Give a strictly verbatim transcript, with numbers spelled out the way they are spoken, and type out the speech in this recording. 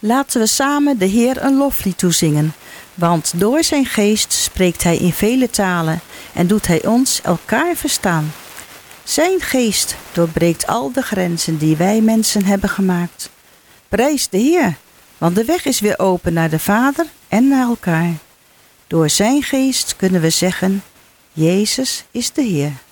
Laten we samen de Heer een loflied toezingen, want door zijn geest spreekt hij in vele talen en doet hij ons elkaar verstaan. Zijn geest doorbreekt al de grenzen die wij mensen hebben gemaakt. Prijs de Heer, want de weg is weer open naar de Vader en naar elkaar. Door zijn geest kunnen we zeggen, Jezus is de Heer.